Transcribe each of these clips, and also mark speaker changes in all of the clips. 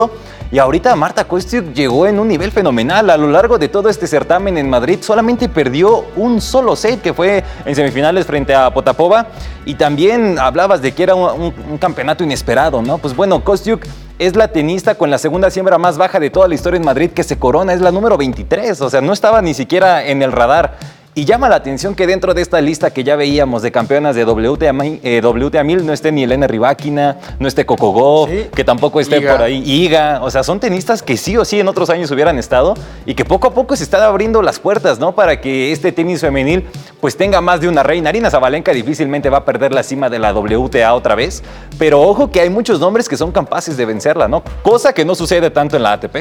Speaker 1: Y ahorita Marta Kostyuk llegó en un nivel fenomenal. A lo largo de todo este certamen en Madrid solamente perdió un solo set, que fue en semifinales frente a Potapova. Y también hablabas de que era un campeonato inesperado, ¿no? Pues bueno, Kostyuk es la tenista con la segunda siembra más baja de toda la historia en Madrid que se corona, es la número 23, o sea, no estaba ni siquiera en el radar. Y llama la atención que dentro de esta lista que ya veíamos de campeonas de WTA 1000 no esté ni Elena Rybakina, no esté Coco Gauff, sí, que tampoco esté por ahí Iga. O sea, son tenistas que sí o sí en otros años hubieran estado y que poco a poco se están abriendo las puertas, ¿no? Para que este tenis femenil pues tenga más de una reina. Aryna Sabalenka difícilmente va a perder la cima de la WTA otra vez, pero ojo que hay muchos nombres que son capaces de vencerla, ¿no? Cosa que no sucede tanto en la ATP.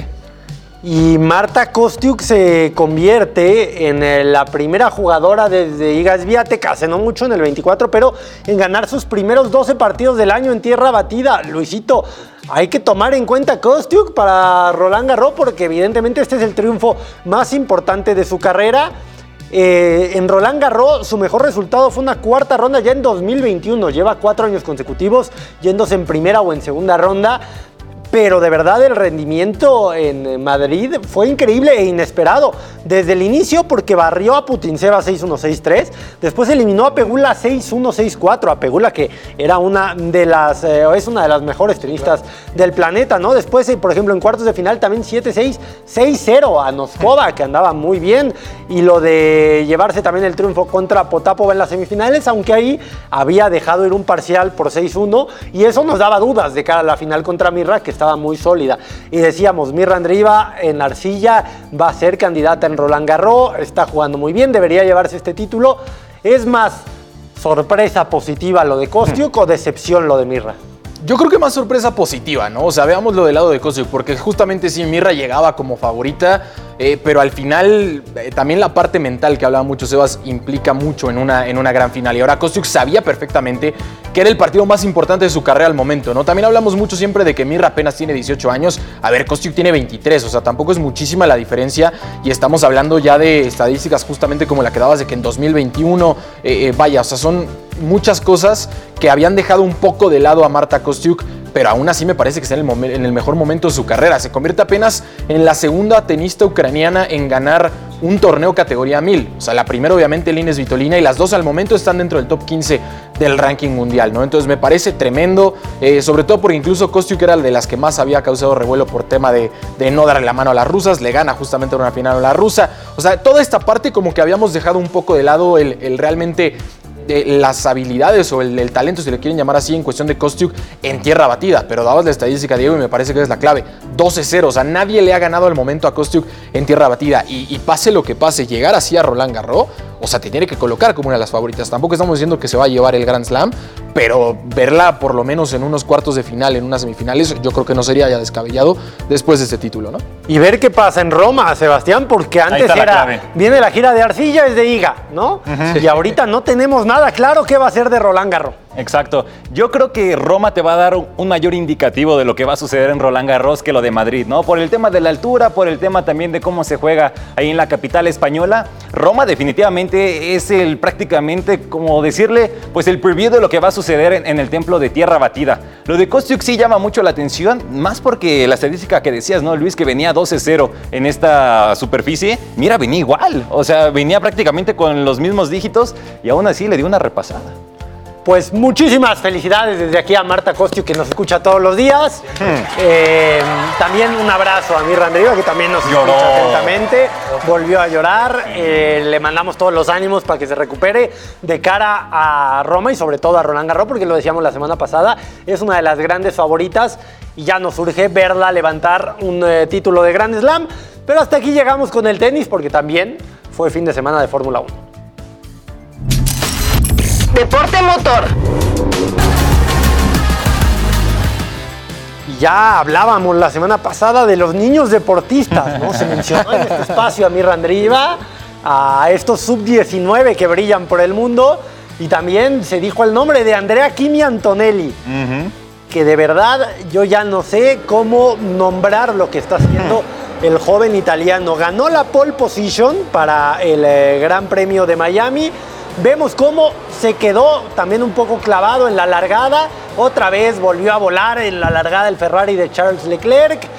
Speaker 2: Y Marta Kostyuk se convierte en la primera jugadora desde Iga Swiatek, hace no mucho, en el 24, pero en ganar sus primeros 12 partidos del año en tierra batida. Luisito, hay que tomar en cuenta Kostyuk para Roland Garros porque evidentemente este es el triunfo más importante de su carrera. En Roland Garros su mejor resultado fue una cuarta ronda ya en 2021. Lleva 4 años consecutivos yéndose en primera o en segunda ronda. Pero de verdad el rendimiento en Madrid fue increíble e inesperado. Desde el inicio porque barrió a Putintseva 6-1, 6-3. Después eliminó a Pegula 6-1, 6-4. A Pegula que era es una de las mejores tenistas del planeta, ¿no? Después, por ejemplo, en cuartos de final también 7-6, 6-0 a Noskova, que andaba muy bien. Y lo de llevarse también el triunfo contra Potapova en las semifinales, aunque ahí había dejado ir un parcial por 6-1. Y eso nos daba dudas de cara a la final contra Mirra, que estaba muy sólida. Y decíamos, Mirra Andreeva en arcilla va a ser candidata en Roland Garros, está jugando muy bien, debería llevarse este título. ¿Es más sorpresa positiva lo de Kostyuk o decepción lo de Mirra?
Speaker 3: Yo creo que más sorpresa positiva, ¿no? O sea, veamos lo del lado de Kostyuk, porque justamente sí, Mirra llegaba como favorita, pero al final también la parte mental que hablaba mucho Sebas implica mucho en una gran final. Y ahora Kostyuk sabía perfectamente que era el partido más importante de su carrera al momento, ¿no? También hablamos mucho siempre de que Mirra apenas tiene 18 años. A ver, Kostyuk tiene 23, o sea, tampoco es muchísima la diferencia. Y estamos hablando ya de estadísticas justamente como la que dabas de que en 2021, vaya, o sea, son muchas cosas que habían dejado un poco de lado a Marta Kostyuk, pero aún así me parece que está en el mejor momento de su carrera. Se convierte apenas en la segunda tenista ucraniana en ganar un torneo categoría 1000. O sea, la primera obviamente Lina Svitolina y las dos al momento están dentro del top 15 del ranking mundial, ¿no? Entonces me parece tremendo, sobre todo porque incluso Kostyuk era de las que más había causado revuelo por tema de no darle la mano a las rusas, le gana justamente en una final a la rusa. O sea, toda esta parte como que habíamos dejado un poco de lado el realmente las habilidades o el talento, si le quieren llamar así, en cuestión de Kostyuk en tierra batida. Pero dabas la estadística, Diego, y me parece que es la clave. 12-0, o sea, nadie le ha ganado al momento a Kostyuk en tierra batida. Y pase lo que pase, llegar así a Roland Garros, o sea, te tiene que colocar como una de las favoritas. Tampoco estamos diciendo que se va a llevar el Grand Slam, pero verla por lo menos en unos cuartos de final, en unas semifinales, yo creo que no sería ya descabellado después de este título, ¿no?
Speaker 2: Y ver qué pasa en Roma, Sebastián, porque antes viene la gira de arcilla, es de Iga, ¿no? Y ahorita no tenemos nada claro qué va a ser de Roland Garros.
Speaker 1: Exacto. Yo creo que Roma te va a dar un mayor indicativo de lo que va a suceder en Roland Garros que lo de Madrid, ¿no? Por el tema de la altura, por el tema también de cómo se juega ahí en la capital española. Roma definitivamente es prácticamente, como decirle, pues el preview de lo que va a suceder en el templo de tierra batida. Lo de Kostyuk sí llama mucho la atención, más porque la estadística que decías, ¿no, Luis? Que venía 12-0 en esta superficie. Mira, venía igual. O sea, venía prácticamente con los mismos dígitos y aún así le dio una repasada.
Speaker 2: Pues muchísimas felicidades desde aquí a Marta Kostyuk, que nos escucha todos los días. También un abrazo a Mirra Andreeva, que también nos escucha atentamente. Volvió a llorar. Le mandamos todos los ánimos para que se recupere de cara a Roma y sobre todo a Roland Garros, porque lo decíamos la semana pasada, es una de las grandes favoritas y ya nos urge verla levantar un título de Grand Slam. Pero hasta aquí llegamos con el tenis, porque también fue fin de semana de Fórmula 1.
Speaker 4: Deporte motor.
Speaker 2: Ya hablábamos la semana pasada de los niños deportistas, ¿no? Se mencionó en este espacio a Mirra Andreeva, a estos sub-19 que brillan por el mundo, y también se dijo el nombre de Andrea Kimi Antonelli, que de verdad yo ya no sé cómo nombrar lo que está haciendo el joven italiano. Ganó la pole position para el Gran Premio de Miami. Vemos cómo se quedó también un poco clavado en la largada. Otra vez volvió a volar en la largada el Ferrari de Charles Leclerc.